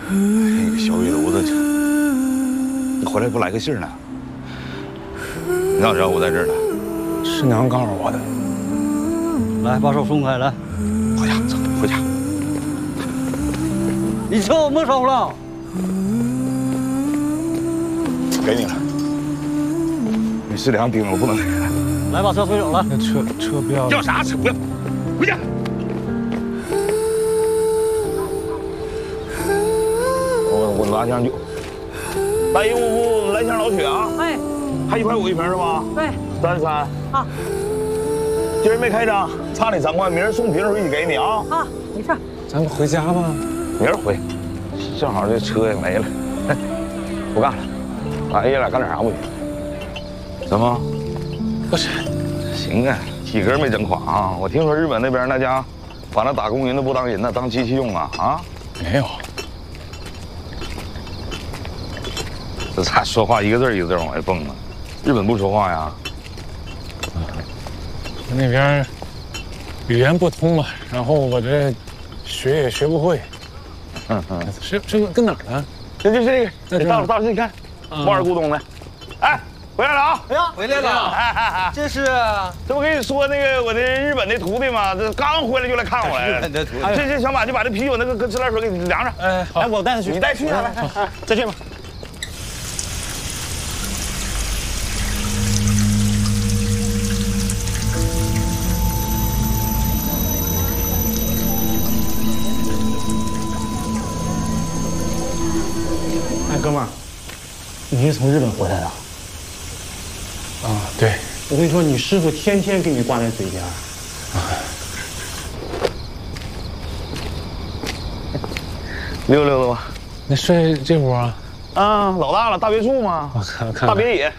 那个小雨炉子，你回来不来个信呢？你咋知道我在这儿呢？ 师娘告诉我的。 来，把手松开，来， 回家走，回家。 你车没收了？ 给你了。你师娘盯着我不能给。 来，把车推走了。 那车不要。 要啥车不要？回家。我拿箱酒。大姨夫来箱老雪啊。 哎。 还1.5一瓶是吧？ 对。 33。啊。今儿没开张，差你3块，明儿送瓶的时候一起给你啊。 啊，没事。 咱们回家吧。 明儿回，正好这车也没了，不干了。俺爷俩干点啥不行？怎么？ 不是。 行啊，体格没整垮啊。我听说日本那边那家把那打工人都不当人呢，当机器用啊啊？ 没有。 这咋说话一个字一个字往外蹦啊？日本不说话呀？ 那边语言不通嘛，然后我这学也学不会。这个跟哪儿呢？ 这个，到了，你看，猫耳咕咚的。哎，回来了啊！ 哎呀，回来了。这是， 这不跟你说那个我的日本的徒弟吗？这刚回来就来看我来了。这小马就把这啤酒那个跟自来水给你量着。 哎，好， 我带他去。你带去啊！来，再去吧。 哥们儿，你是从日本回来的？ 啊，对。 我跟你说，你师傅天天给你挂在嘴边。 溜达溜达吧。 那睡这屋啊？ 啊，老大了，大别墅嘛。 我看大别野。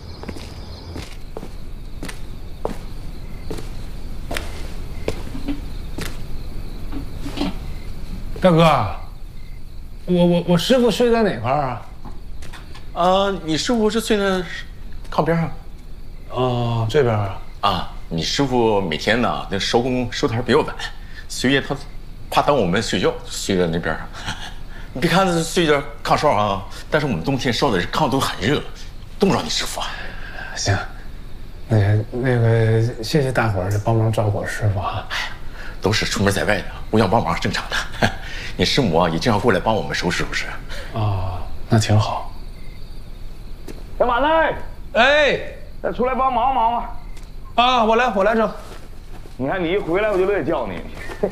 大哥。我师傅睡在哪块儿啊？ 你师傅是睡在靠边上。 哦，这边啊。 啊，你师傅每天呢，那收工收摊比较晚，所以他怕耽误我们睡觉，睡在那边上。你别看他睡着炕哨啊，但是我们冬天烧的炕都很热，冻不着你师傅啊。 行，那个，谢谢大伙儿帮忙照顾我师傅啊。 都是出门在外的，互相帮忙正常的。你师母啊也正好过来帮我们收拾收拾。 哦，那挺好。 小马呢？ 哎， 再出来帮忙吧。 啊，我来整。 你看你一回来我就乐意叫你。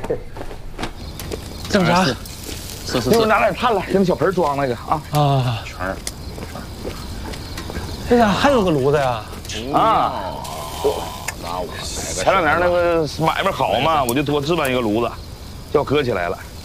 整啥？ 是。 一会儿拿点炭来，给那小盆装那个啊。 啊， 全是。 这家还有个炉子呀？ 啊。前2年那个买卖好嘛，我就多置办一个炉子，叫搁起来了。